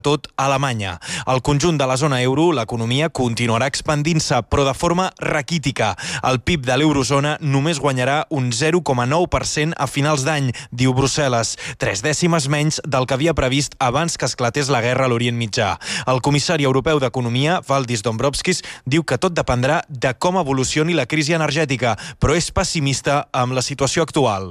tot Alemanya. Al conjunt de la zona euro, l'economia continuarà expandint-se, però de forma raquítica. El PIB de l'eurozona només guanyarà un 0,9% a finals d'any, diu Brussel·les, 3 dècimes menys del que havia previst abans que esclatés la guerra a l'Orient Mitjà. El comissari europeu d'Economia, Valdis Dombrovskis, diu que tot dependrà de com evolucioni la crisi energètica, però és pessimista amb la situació actual.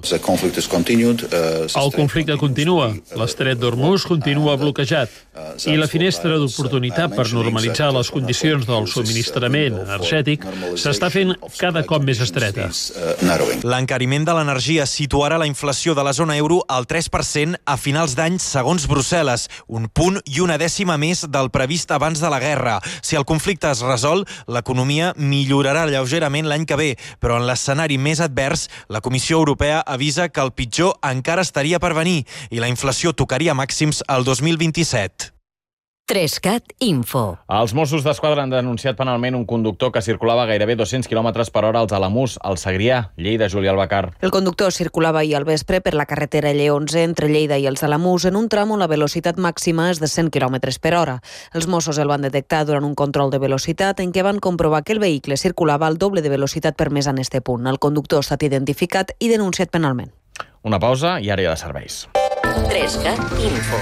El conflicte continua, l'estret d'Hormuz continua bloquejat i la finestra d'oportunitat per normalitzar les condicions del subministrament energètic s'està fent cada cop més estreta. L'encariment de l'energia situarà la inflació de la zona euro al 3% a finals d'any segons Brussel·les, un punt i una dècima més del previst abans de la guerra. Si el conflicte es resol, l'economia millorarà lleugerament l'any que ve, però en l'escenari més advers, la Comissió Europea avisa que el pitjor encara estaria per venir i la inflació tocaria màxims al 2027. 3CAT Info. Els Mossos d'Esquadra han denunciat penalment un conductor que circulava gairebé 200 km per hora als Alamús, al Segrià, Lleida. Julià Albacar. El conductor circulava ahir al vespre per la carretera L11 entre Lleida i els Alamús en un tram on la velocitat màxima és de 100 km per hora. Els Mossos el van detectar durant un control de velocitat en què van comprovar que el vehicle circulava al doble de velocitat permesa en este punt. El conductor ha estat identificat i denunciat penalment. Una pausa i àrea de serveis. 3CAT Info.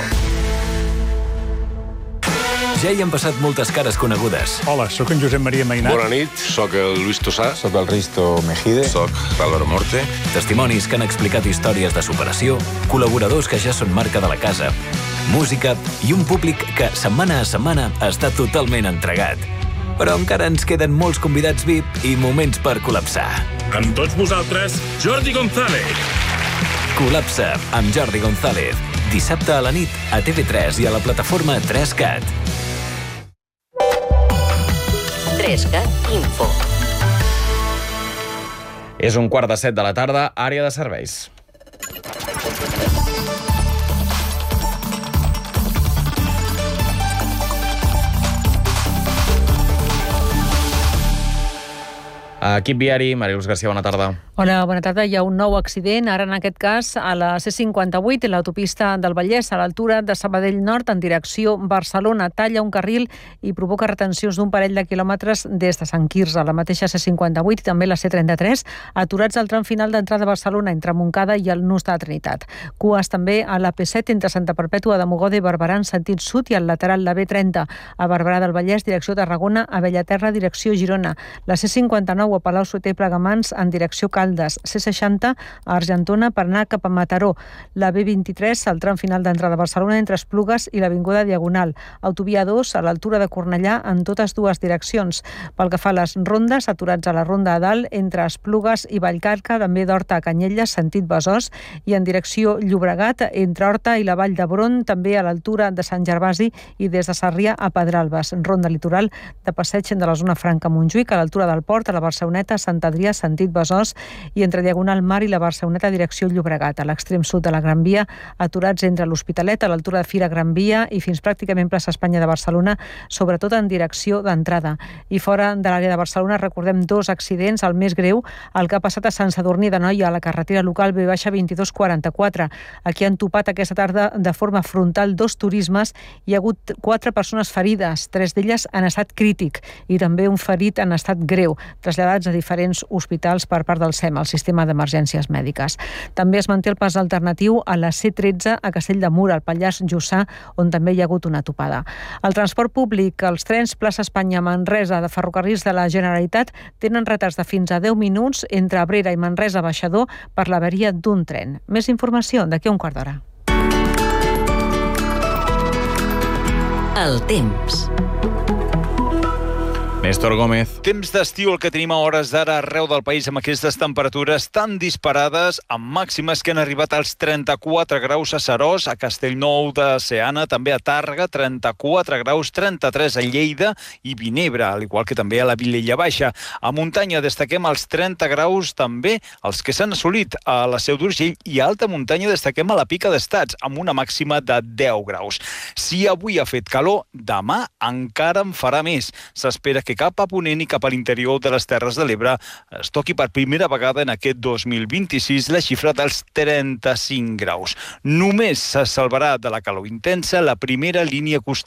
Ja hi han passat moltes cares conegudes. Hola, sóc en Josep Maria Mainat. Bona nit, sóc el Luis Tosà. Sóc el Risto Mejide. Sóc l'Álvaro Morte. Testimonis que han explicat històries de superació, col·laboradors que ja són marca de la casa, música i un públic que setmana a setmana està totalment entregat. Però encara ens queden molts convidats VIP i moments per col·lapsar. Amb tots vosaltres, Jordi González. Col·lapsa amb Jordi González. Dissabte a la nit a TV3 i a la plataforma 3CAT. 3CAT Info. És 6:45 de la tarda, àrea de serveis. Equip viari, Marius Garcia, bona tarda. Hola, bona tarda. Hi ha un nou accident, ara en aquest cas a la C58, l'autopista del Vallès, a l'altura de Sabadell Nord, en direcció Barcelona. Talla un carril i provoca retencions d'un parell de quilòmetres des de Sant Quirze, la mateixa C58 i també la C33, aturats al tram final d'entrada a Barcelona, entre Montcada i el Nus de la Trinitat. Cues també a la P7 entre Santa Perpètua de Mogoda i Barberà en sentit sud i al lateral la B30 a Barberà del Vallès, direcció Tarragona, a Bellaterra, direcció Girona. La C59 a Palau-solter i Plegamans en direcció Caldes, C60 a Argentona per anar cap a Mataró, la B23 al tram final d'entrada a Barcelona entre Esplugues i l'Avinguda Diagonal, autovia 2 a l'altura de Cornellà en totes dues direccions. Pel que fa a les rondes, aturats a la ronda a dalt entre Esplugues i Vallcarca, també d'Horta a Canyelles, sentit Besòs, i en direcció Llobregat entre Horta i la Vall d'Hebron, també a l'altura de Sant Gervasi i des de Sarrià a Pedralbes. Ronda litoral de passeig de la zona franca Montjuïc a l'altura del Port, a la Barceloneta, Sant Adrià, sentit Besòs, i entre Diagonal Mar i la Barceloneta, direcció Llobregat. A l'extrem sud de la Gran Via, aturats entre l'Hospitalet, a l'altura de Fira Gran Via i fins pràcticament plaça Espanya de Barcelona, sobretot en direcció d'entrada. I fora de l'àrea de Barcelona recordem 2 accidents, el més greu, el que ha passat a Sant Sadurní d'Anoia, a la carretera local B-2244. Aquí han topat aquesta tarda de forma frontal 2 turismes i hi ha hagut 4 persones ferides, 3 d'elles en estat crític i també un ferit en estat greu, traslladats a diferents hospitals per part del SEM, el Sistema d'Emergències Mèdiques. També es manté el pas alternatiu a la C13 a Castell de Mur, al Pallars Jussà, on també hi ha hagut una topada. El transport públic, els trens Plaça Espanya, Manresa, de Ferrocarrils de la Generalitat, tenen retards de fins a 10 minuts entre Abrera i Manresa Baixador per l'averia d'un tren. Més informació d'aquí a un quart d'hora. El temps. Néstor Gómez. Temps d'estiu el que tenim a hores d'ara arreu del país amb aquestes temperatures tan disparades, amb màximes que han arribat als 34 graus a Seròs, a Castellnou de Seana, també a Tàrrega, 34 graus, 33 a Lleida i Vinebre, al igual que també a la Vilella Baixa. A muntanya destaquem els 30 graus també, els que s'han assolit a la Seu d'Urgell, i a alta muntanya destaquem a la Pica d'Estats, amb una màxima de 10 graus. Si avui ha fet calor, demà encara en farà més. S'espera que cap a ponent i cap a l'interior de les Terres de l'Ebre es toqui per primera vegada en aquest 2026 la xifra dels 35 graus. Només se salvarà de la calor intensa la primera línia costera